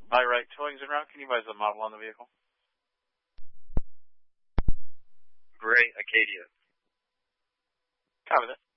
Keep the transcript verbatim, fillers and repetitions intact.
By right, towings en route. Can you advise the model on the vehicle? Gray Acadia. Copy that.